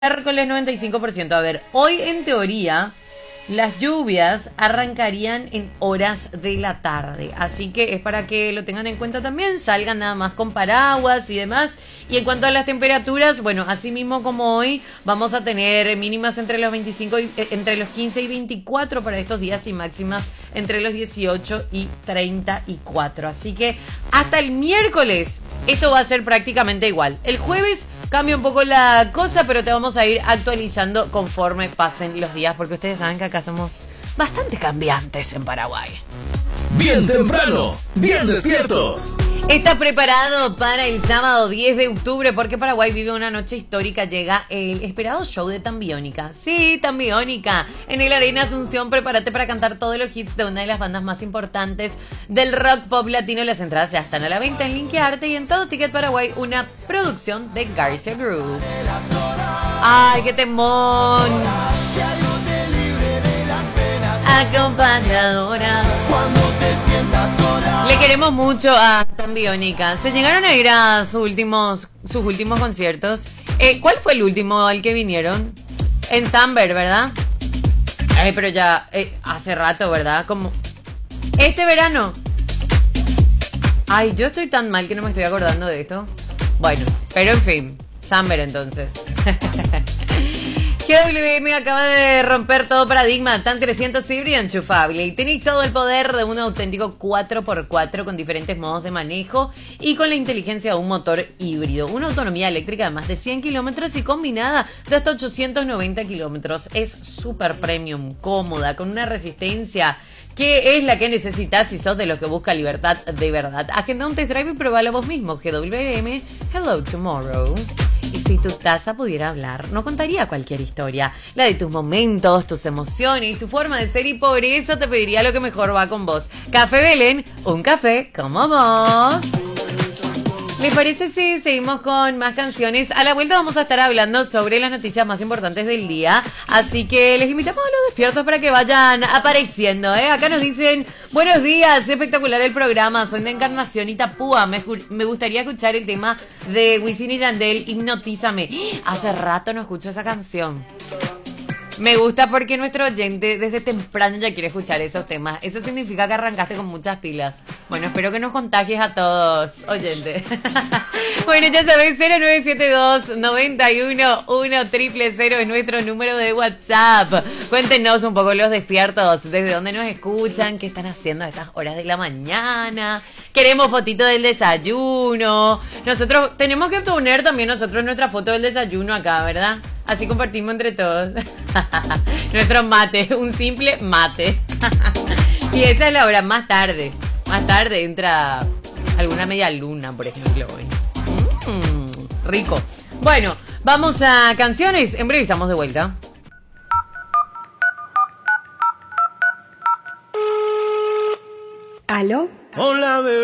Miércoles 95%. A ver, hoy en teoría las lluvias arrancarían en horas de la tarde, así que es para que lo tengan en cuenta también, salgan nada más con paraguas y demás. Y en cuanto a las temperaturas, bueno, así mismo como hoy, vamos a tener mínimas entre los 25 y, entre los 15 y 24 para estos días y máximas entre los 18 y 34. Así que hasta el miércoles esto va a ser prácticamente igual. El jueves cambia un poco la cosa, pero te vamos a ir actualizando conforme pasen los días, porque ustedes saben que acá somos bastante cambiantes en Paraguay. Bien temprano, bien despiertos. ¿Estás preparado para el sábado 10 de octubre? Porque Paraguay vive una noche histórica. Llega el esperado show de Tambiónica. Sí, Tambiónica. En el Arena Asunción, prepárate para cantar todos los hits de una de las bandas más importantes del rock pop latino. Las entradas ya están a la venta en Linkearte y en Todo Ticket Paraguay, una producción de Garcia Group. ¡Ay, qué temón! Acompañadoras. Le queremos mucho a Tambiónica. Se llegaron a ir a sus últimos conciertos. ¿Cuál fue el último al que vinieron? En Samber, ¿verdad? Pero ya hace rato, ¿verdad? Como este verano. Ay, yo estoy tan mal que no me estoy acordando de esto. Bueno, pero en fin, Samber entonces. GWM acaba de romper todo paradigma, tan 300 híbrido enchufable y tenéis todo el poder de un auténtico 4x4 con diferentes modos de manejo y con la inteligencia de un motor híbrido, una autonomía eléctrica de más de 100 kilómetros y combinada de hasta 890 kilómetros. Es súper premium, cómoda, con una resistencia que es la que necesitas si sos de los que busca libertad de verdad. Agenda un test drive y pruébalo vos mismo. GWM, hello tomorrow. Y si tu taza pudiera hablar, no contaría cualquier historia, la de tus momentos, tus emociones, tu forma de ser, y por eso te pediría lo que mejor va con vos. Café Belén, un café como vos. ¿Les parece si seguimos con más canciones? A la vuelta vamos a estar hablando sobre las noticias más importantes del día, así que les invitamos a los despiertos para que vayan apareciendo, ¿eh? Acá nos dicen, buenos días, espectacular el programa, soy de Encarnación y Tapúa, me gustaría escuchar el tema de Wisin y Yandel, Hipnotízame. Hace rato no escucho esa canción. Me gusta porque nuestro oyente desde temprano ya quiere escuchar esos temas. Eso significa que arrancaste con muchas pilas. Bueno, espero que nos contagies a todos, oyente. Bueno, ya sabés, 0972-91-1000 es nuestro número de WhatsApp. Cuéntenos un poco los despiertos, desde dónde nos escuchan, qué están haciendo a estas horas de la mañana. Queremos fotito del desayuno. Nosotros tenemos que poner también nosotros nuestra foto del desayuno acá, ¿verdad? Así compartimos entre todos. Nuestro mate, un simple mate. Y esa es la hora, más tarde. Más tarde entra alguna media luna, por ejemplo, hoy. Rico. Bueno, vamos a canciones. En breve estamos de vuelta. ¿Aló? Hola, bebé.